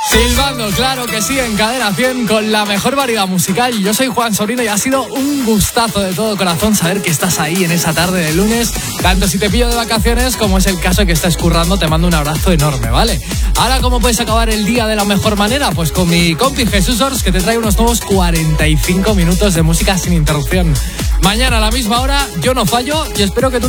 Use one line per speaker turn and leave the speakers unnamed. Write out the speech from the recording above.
Silbando, claro que sí, en Cadena 100 con la mejor variedad musical. Yo soy Juan Sobrino y ha sido un gustazo de todo corazón saber que estás ahí en esa tarde de lunes. Tanto si te pillo de vacaciones como es el caso de que estás currando, te mando un abrazo enorme, ¿vale? Ahora, ¿cómo puedes acabar el día de la mejor manera? Pues con mi compi Jesús Ors, que te trae unos nuevos 45 minutos de música sin interrupción. Mañana a la misma hora, yo no fallo y espero que tú